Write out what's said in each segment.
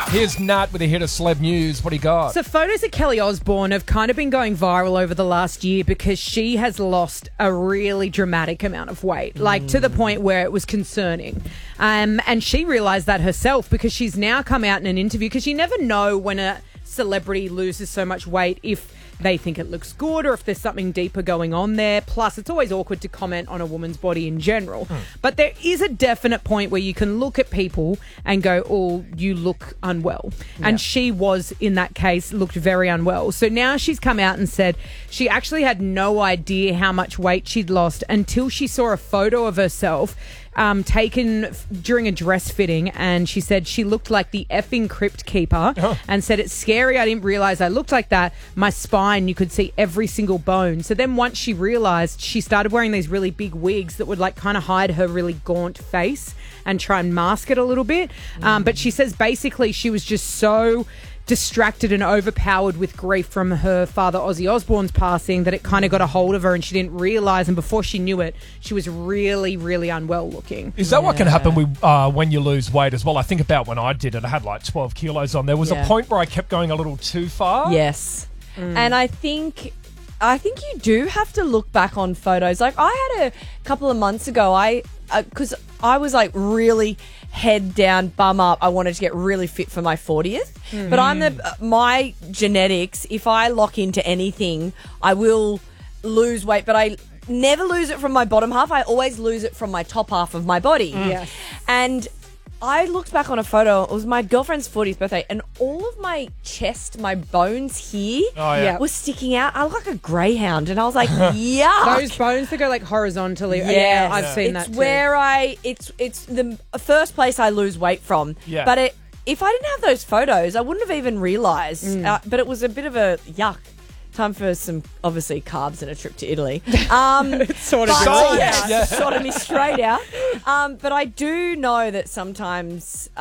Here's Nat with a hit of celeb news. What do you got? So photos of Kelly Osbourne have kind of been going viral over the last year because she has lost a really dramatic amount of weight, like to the point where it was concerning. And she realised that herself because she's now come out in an interview, because you never know when a celebrity loses so much weight if they think it looks good or if there's something deeper going on there. Plus, it's always awkward to comment on a woman's body in general. But there is a definite point where you can look at people and go, oh, you look unwell. And she was, in that case, looked very unwell. So now she's come out and said she actually had no idea how much weight she'd lost until she saw a photo of herself taken during a dress fitting, and she said she looked like the effing crypt keeper and said, it's scary, I didn't realise I looked like that. My spine, you could see every single bone. So then once she realised, she started wearing these really big wigs that would like kind of hide her really gaunt face and try and mask it a little bit. But she says basically she was just so distracted and overpowered with grief from her father Ozzy Osbourne's passing that it kind of got a hold of her and she didn't realise, and before she knew it she was really, really unwell looking. Is that what can happen when you lose weight as well? I think about when I did it, I had like 12 kilos on. There was a point where I kept going a little too far. Yes. And I think you do have to look back on photos. Like I had a couple of months ago, because I was like really head down, bum up. I wanted to get really fit for my 40th. But my genetics, if I lock into anything, I will lose weight, but I never lose it from my bottom half. I always lose it from my top half of my body. Yes. And I looked back on a photo. It was my girlfriend's 40th birthday, and all of my chest, my bones here, was sticking out. I look like a greyhound, and I was like, yuck. Those bones that go like horizontally. Yes. Yeah, I've seen that too. It's where it's the first place I lose weight from. Yeah. But if I didn't have those photos, I wouldn't have even realised. But it was a bit of a yuck. Time for some, obviously, carbs and a trip to Italy. It's sort of sorted me straight out. But I do know that sometimes,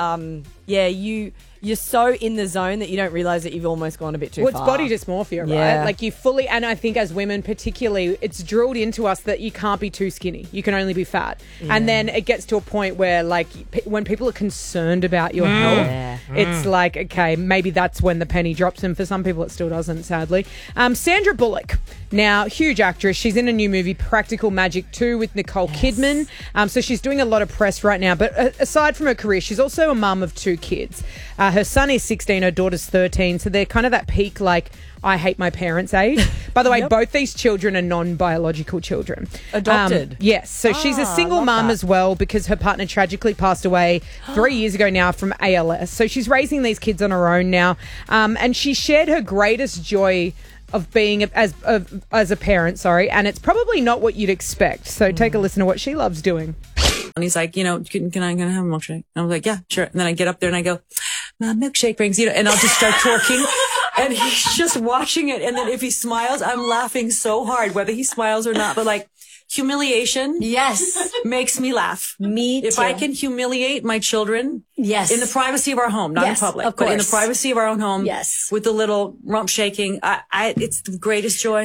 you're so in the zone that you don't realise that you've almost gone a bit too far. It's body dysmorphia, right? Yeah. Like you fully, and I think as women particularly, it's drilled into us that you can't be too skinny. You can only be fat. And then it gets to a point where like when people are concerned about your health, it's like, okay, maybe that's when the penny drops, and for some people it still doesn't, sadly. Sandra Bullock, now huge actress. She's in a new movie, Practical Magic 2 with Nicole Kidman. So she's doing a lot of press right now. But aside from her career, she's also a mum of 2 kids. Her son is 16, her daughter's 13, so they're kind of that peak, like, I hate my parents age. By the way, both these children are non-biological children. Adopted? Yes. So she's a single mum as well because her partner tragically passed away 3 years ago now from ALS. So she's raising these kids on her own now. And she shared her greatest joy of being as a parent, and it's probably not what you'd expect. So take a listen to what she loves doing. And he's like, can I have a milkshake? And I was like, yeah, sure. And then I get up there and I go, milkshake brings, and I'll just start twerking. And he's just watching it. And then if he smiles, I'm laughing so hard, whether he smiles or not. But like, humiliation makes me laugh. Me too. If I can humiliate my children in the privacy of our home, not in public, of course, but in the privacy of our own home, with the little rump shaking, it's the greatest joy.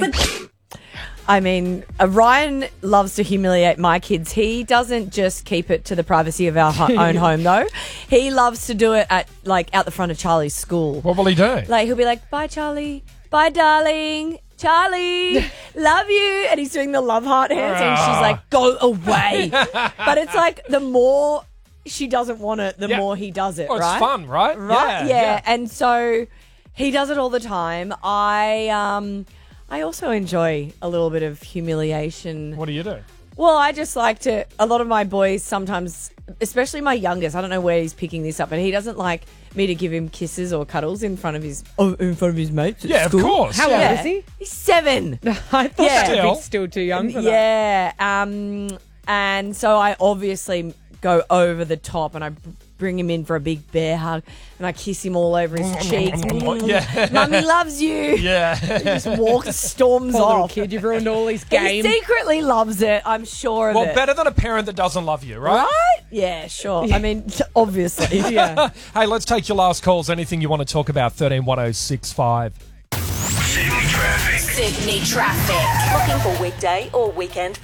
I mean, Ryan loves to humiliate my kids. He doesn't just keep it to the privacy of our own home, though. He loves to do it at out the front of Charlie's school. What will he do? Like, he'll be like, bye, Charlie. Bye, darling. Charlie, love you. And he's doing the love heart hands, and she's like, go away. But it's like the more she doesn't want it, the more he does it, right? It's fun, right? Right? Yeah. And so he does it all the time. I also enjoy a little bit of humiliation. What do you do? Well, I just like to, a lot of my boys sometimes, especially my youngest, I don't know where he's picking this up, but he doesn't like me to give him kisses or cuddles in front of his mates at school. Of course. How old is he? He's 7. I thought he's still too young for that. Yeah. And so I obviously go over the top and I bring him in for a big bear hug and I kiss him all over his cheeks. Mummy loves you. Yeah. He just storms Poor little off. kid, you've ruined all his game. He secretly loves it, I'm sure of it. Well, better than a parent that doesn't love you, right? Right? Yeah, sure. I mean, obviously. Yeah. Hey, let's take your last calls. Anything you want to talk about, 131065. Sydney Traffic. Looking for weekday or weekend fun?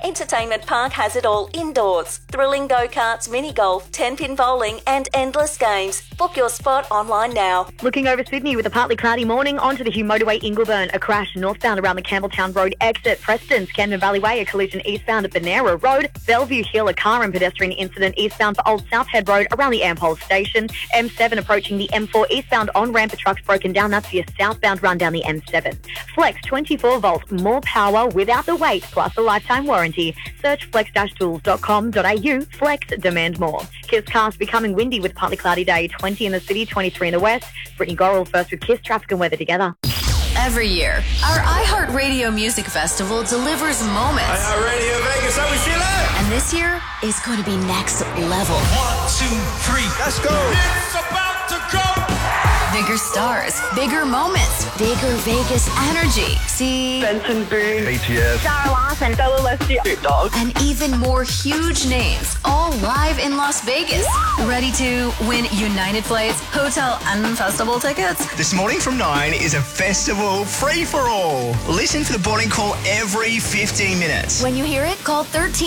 Entertainment Park has it all indoors. Thrilling go-karts, mini-golf, 10-pin bowling and endless games. Book your spot online now. Looking over Sydney with a partly cloudy morning onto the Hugh Motorway Ingleburn. A crash northbound around the Campbelltown Road exit. Preston's Camden Valley Way, a collision eastbound at Benera Road. Bellevue Hill, a car and pedestrian incident eastbound for Old Southhead Road around the Ampol station. M7 approaching the M4 eastbound on-ramp. The truck's broken down. That's for your southbound run down the M7. Flex 24 volts, more power without the weight, plus a lifetime warranty. Search flex-tools.com.au. Flex, demand more. Kiss cast becoming windy with partly cloudy day. 20 in the city, 23 in the west. Brittany Gorrell first with Kiss traffic and weather together. Every year, our iHeartRadio Music Festival delivers moments. iHeartRadio Vegas, how we feeling? And this year is going to be next level. 1, 2, 3, let's go. It's about to go. Bigger stars, bigger moments, bigger Vegas energy. See? Benson Boone. BTS. Sarah Larson. Bella Leslie. Big Dog. And even more huge names, all live in Las Vegas. Ready to win United Flights, hotel and festival tickets? This morning from 9 is a festival free-for-all. Listen for the boarding call every 15 minutes. When you hear it, call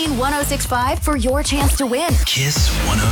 13-1065 for your chance to win. Kiss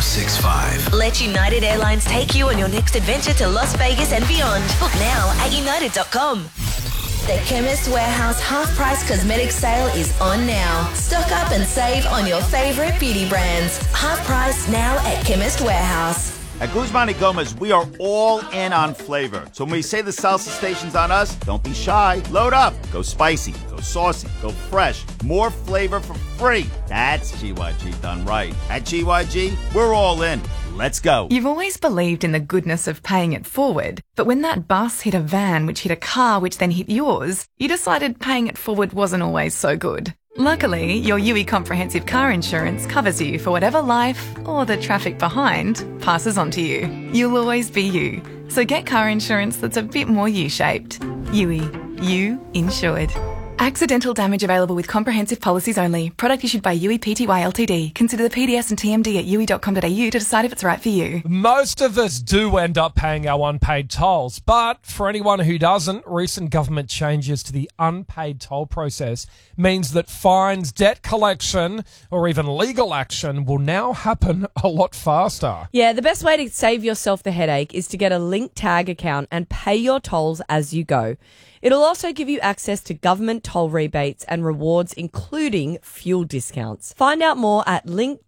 106.5. Let United Airlines take you on your next adventure to Las Vegas and beyond. Book now at united.com. The Chemist Warehouse half-price cosmetics sale is on now. Stock up and save on your favourite beauty brands. Half price now at Chemist Warehouse. At Guzman y Gomez, we are all in on flavor. So when we say the salsa station's on us, don't be shy. Load up. Go spicy. Go saucy. Go fresh. More flavor for free. That's GYG done right. At GYG, we're all in. Let's go. You've always believed in the goodness of paying it forward, but when that bus hit a van, which hit a car, which then hit yours, you decided paying it forward wasn't always so good. Luckily, your UE Comprehensive Car Insurance covers you for whatever life, or the traffic behind, passes on to you. You'll always be you. So get car insurance that's a bit more U-shaped. UE. You insured. Accidental damage available with comprehensive policies only. Product issued by UE Pty Ltd. Consider the PDS and TMD at UE.com.au to decide if it's right for you. Most of us do end up paying our unpaid tolls, but for anyone who doesn't, recent government changes to the unpaid toll process means that fines, debt collection, or even legal action will now happen a lot faster. Yeah, the best way to save yourself the headache is to get a linked tag account and pay your tolls as you go. It'll also give you access to government toll rebates and rewards, including fuel discounts. Find out more at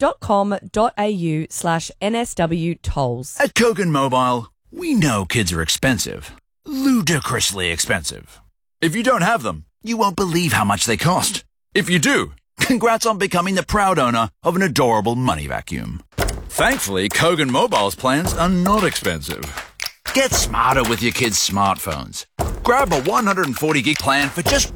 link.com.au/NSW tolls. At Kogan Mobile, we know kids are expensive. Ludicrously expensive. If you don't have them, you won't believe how much they cost. If you do, congrats on becoming the proud owner of an adorable money vacuum. Thankfully, Kogan Mobile's plans are not expensive. Get smarter with your kids' smartphones. Grab a 140 gig plan for just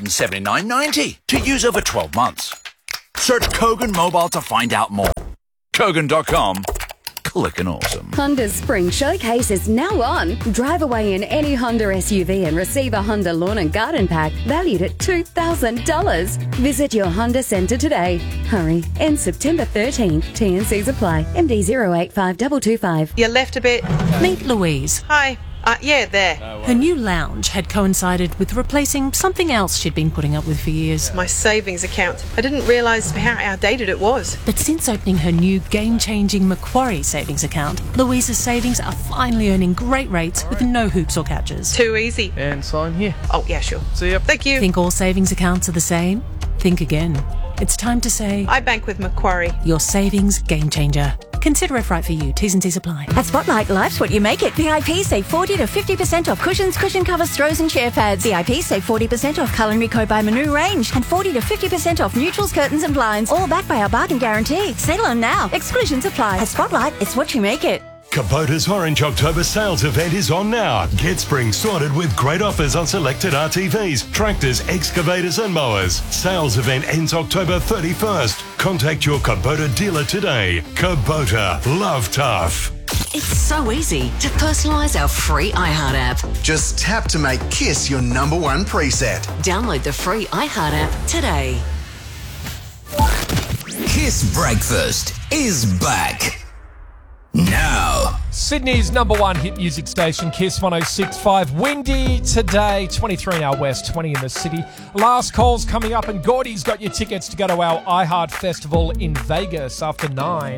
$179.90 to use over 12 months. Search Kogan Mobile to find out more. Kogan.com. Clickin' awesome. Honda's Spring Showcase is now on. Drive away in any Honda SUV and receive a Honda Lawn and Garden Pack valued at $2,000. Visit your Honda Centre today. Hurry. Ends September 13th. T&Cs apply. MD 085225. You left a bit. Meet Louise. Hi. Yeah, there. Her new lounge had coincided with replacing something else she'd been putting up with for years. My savings account. I didn't realise how outdated it was. But since opening her new game-changing Macquarie savings account, Louisa's savings are finally earning great rates with no hoops or catches. Too easy. And sign here. Oh, yeah, sure. See ya. Thank you. Think all savings accounts are the same? Think again. It's time to say... I bank with Macquarie. Your savings game changer. Consider if right for you. T's and C's apply. At Spotlight, life's what you make it. VIP save 40 to 50% off cushions, cushion covers, throws and chair pads. VIP save 40% off Culinary Co by Manu range. And 40 to 50% off neutrals, curtains and blinds. All backed by our bargain guarantee. Settle on now. Exclusions apply. At Spotlight, it's what you make it. Kubota's Orange October sales event is on now. Get spring sorted with great offers on selected RTVs, tractors, excavators and mowers. Sales event ends October 31st. Contact your Kubota dealer today. Kubota, love tough. It's so easy to personalise our free iHeart app. Just tap to make Kiss your #1 preset. Download the free iHeart app today. Kiss Breakfast is back. Now, Sydney's number one hit music station, Kiss 106.5. Windy today, 23 in our west, 20 in the city. Last call's coming up, and Gordy's got your tickets to go to our iHeart Festival in Vegas after 9.